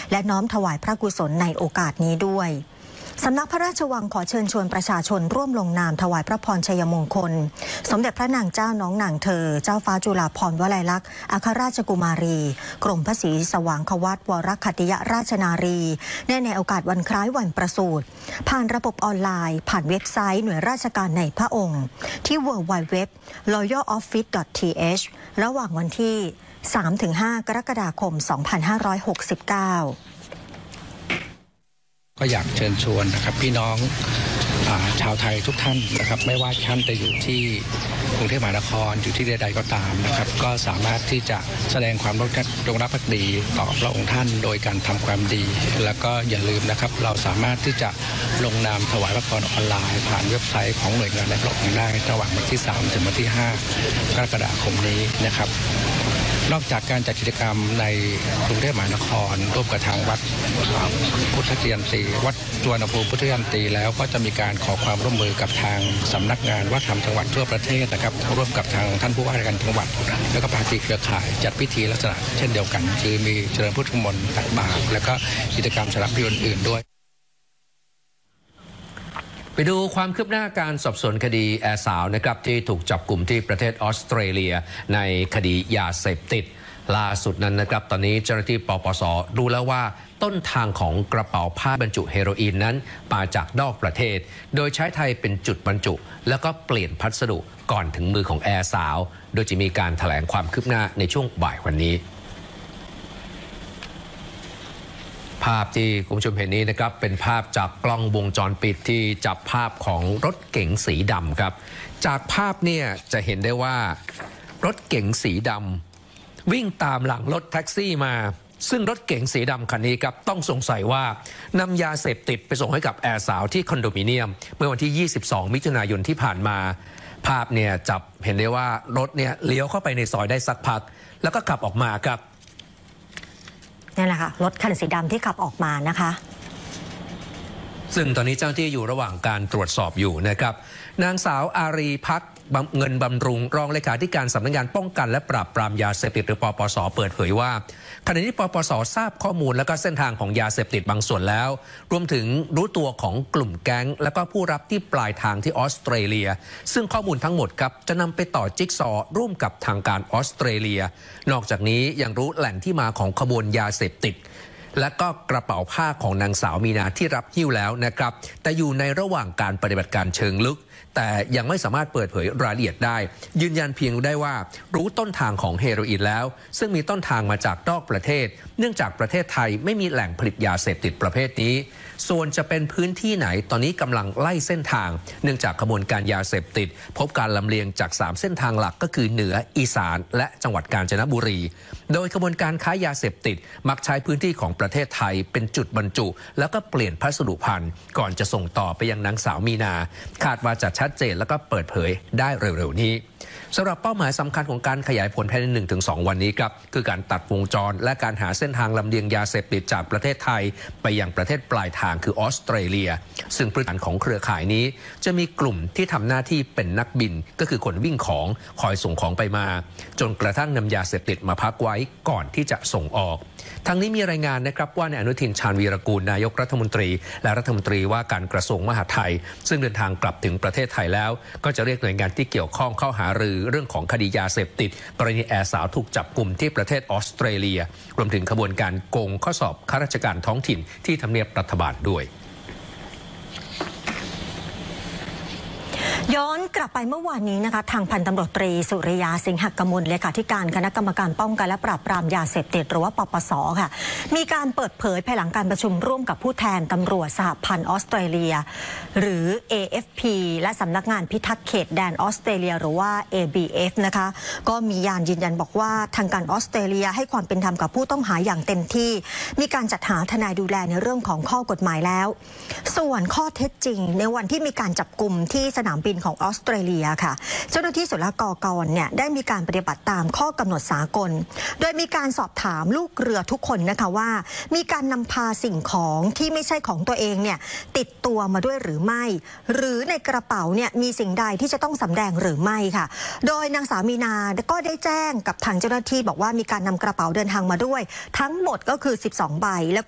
และน้อมถวายพระกุศลในโอกาสนี้ด้วยสำนักพระราชวังขอเชิญชวนประชาชนร่วมลงนามถวายพระพรชัยมงคลสมเด็จพระนางเจ้าน้องนางเธอเจ้าฟ้าจุฬาภรณ์วลัยลักษณ์อัครราชกุมารีกรมพระศรีสว่างควัตวรคัตติยราชนารีในโอกาสวันคล้ายวันประสูติผ่านระบบออนไลน์ผ่านเว็บไซต์หน่วยราชการในพระองค์ที่ www.royaloffice.th ระหว่างวันที่ 3-5 กรกฎาคม 2569 ก็อยากเชิญชวนนะครับพี่น้องชาวไทยทุกท่านนะครับไม่ว่าท่านจะอยู่ที่กรุงเทพมหานครอยู่ที่ใดๆก็ตามนะครับก็สามารถที่จะแสดงความจงรักภักดีต่อพระองค์ท่านโดยการทำความดีแล้วก็อย่าลืมนะครับเราสามารถที่จะลงนามถวายพระพรออนไลน์ผ่านเว็บไซต์ของหน่วยงานในพระองค์ได้ระหว่างวันที่ 3 ถึงวันที่ 5 กรกฎาคมนี้นะครับนอกจากการจัดกิจกรรมในกรุงเทพมหานครร่วมกับทางวัดพุทธยันตีวัดสุวรรณภูมิพุทธยันตีแล้วก็จะมีการขอความร่วมมือกับทางสำนักงานวัฒนธรรมจังหวัดทั่วประเทศนะครับร่วมกับทางท่านผู้ว่าราชการจังหวัดแล้วก็ภาคีเครือข่ายจัดพิธีลักษณะเช่นเดียวกันคือมีเจริญพุทธมนต์ตักบาตรแล้วก็กิจกรรมสำหรับอื่นๆด้วยไปดูความคืบหน้าการสอบสวนคดีแอร์สาวนะครับที่ถูกจับกลุ่มที่ประเทศออสเตรเลียในคดียาเสพติดล่าสุดนั้นนะครับตอนนี้เจ้าหน้าที่ปปส.รู้แล้วว่าต้นทางของกระเป๋าผ้าบรรจุเฮโรอีนนั้นมาจากนอกประเทศโดยใช้ไทยเป็นจุดบรรจุแล้วก็เปลี่ยนพัสดุก่อนถึงมือของแอร์สาวโดยจะมีการแถลงความคืบหน้าในช่วงบ่ายวันนี้ภาพที่คุณผู้ชมเห็นนี้นะครับเป็นภาพจากกล้องวงจรปิดที่จับภาพของรถเก๋งสีดำครับจากภาพเนี่ยจะเห็นได้ว่ารถเก๋งสีดำวิ่งตามหลังรถแท็กซี่มาซึ่งรถเก๋งสีดำคันนี้ครับต้องสงสัยว่านำยาเสพติดไปส่งให้กับแอร์สาวที่คอนโดมิเนียมเมื่อวันที่22มิถุนายนที่ผ่านมาภาพเนี่ยจับเห็นได้ว่ารถเนี่ยเลี้ยวเข้าไปในซอยได้สักพักแล้วก็ขับออกมาครับนี่แหละค่ะรถคันสีดำที่ขับออกมานะคะซึ่งตอนนี้เจ้าหน้าที่อยู่ระหว่างการตรวจสอบอยู่นะครับนางสาวอารีพักเงินบำรุงรองเลขาธิการสำนักงานป้องกันและปราบปรามยาเสพติดหรือปปส.เปิดเผยว่าขณะนี้ปปส.ทราบข้อมูลและก็เส้นทางของยาเสพติดบางส่วนแล้วรวมถึงรู้ตัวของกลุ่มแก๊งและก็ผู้รับที่ปลายทางที่ออสเตรเลียซึ่งข้อมูลทั้งหมดครับจะนำไปต่อจิ๊กซอว์ร่วมกับทางการออสเตรเลียนอกจากนี้ยังรู้แหล่งที่มาของขบวนยาเสพติดและก็กระเป๋าผ้าของนางสาวมีนาที่รับหิ้วแล้วนะครับแต่อยู่ในระหว่างการปฏิบัติการเชิงลึกแต่ยังไม่สามารถเปิดเผยรายละเอียดได้ยืนยันเพียงได้ว่ารู้ต้นทางของเฮโรอีนแล้วซึ่งมีต้นทางมาจากนอกประเทศเนื่องจากประเทศไทยไม่มีแหล่งผลิตยาเสพติดประเภทนี้ส่วนจะเป็นพื้นที่ไหนตอนนี้กำลังไล่เส้นทางเนื่องจากขบวนการยาเสพติดพบการลำเลียงจาก3เส้นทางหลักก็คือเหนืออีสานและจังหวัดกาญจนบุรีโดยขบวนการค้ายาเสพติดมักใช้พื้นที่ของประเทศไทยเป็นจุดบรรจุแล้วก็เปลี่ยนพัสดุภัณฑ์ก่อนจะส่งต่อไปยังนางสาวมีนาคาดว่าจะชัดเจนแล้วก็เปิดเผยได้เร็วๆนี้สำหรับเป้าหมายสำคัญของการขยายผลภายใน 1-2 วันนี้ครับคือการตัดวงจรและการหาเส้นทางลำเลียงยาเสพติดจากประเทศไทยไปยังประเทศปลายทางคือออสเตรเลียซึ่งพื้นฐานของเครือข่ายนี้จะมีกลุ่มที่ทำหน้าที่เป็นนักบินก็คือคนวิ่งของคอยส่งของไปมาจนกระทั่งนำยาเสพติดมาพักไว้ก่อนที่จะส่งออกทั้งนี้มีรายงานนะครับว่านายอนุทินชาญวีรกูลนายกรัฐมนตรีและรัฐมนตรีว่าการกระทรวงมหาดไทยซึ่งเดินทางกลับถึงประเทศไทยแล้วก็จะเรียกหน่วยงานที่เกี่ยวข้องเข้าหารือเรื่องของคดียาเสพติดกรณีแอร์สาวถูกจับกุมที่ประเทศออสเตรเลียรวมถึงขบวนการโกงข้อสอบข้าราชการท้องถิ่นที่ทำเนียบรัฐบาลด้วยย้อนกลับไปเมื่อวานนี้นะคะทางพันตำรวจตรีสุริยาสิงหกมลเลขาธิการคณะกรรมการป้องกันและปราบปรามยาเสพติดหรือว่าปปส.ค่ะมีการเปิดเผยภายหลังการประชุมร่วมกับผู้แทนตำรวจสหพันธ์ออสเตรเลียหรือ AFP และสำนักงานพิทักษ์เขตแดนออสเตรเลียหรือว่า ABF นะคะก็มีการยืนยันบอกว่าทางการออสเตรเลียให้ความเป็นธรรมกับผู้ต้องหาอย่างเต็มที่มีการจัดหาทนายดูแลในเรื่องของข้อกฎหมายแล้วส่วนข้อเท็จจริงในวันที่มีการจับกุมที่สนามบินของออสเตรเลียค่ะเจ้าหน้าที่ศุลกากรเนี่ยได้มีการปฏิบัติตามข้อกำหนดสากลโดยมีการสอบถามลูกเรือทุกคนนะคะว่ามีการนำพาสิ่งของที่ไม่ใช่ของตัวเองเนี่ยติดตัวมาด้วยหรือไม่หรือในกระเป๋าเนี่ยมีสิ่งใดที่จะต้องสำแดงหรือไม่ค่ะโดยนางสาวมีนาก็ได้แจ้งกับทางเจ้าหน้าที่บอกว่ามีการนำกระเป๋าเดินทางมาด้วยทั้งหมดก็คือ12ใบแล้วก็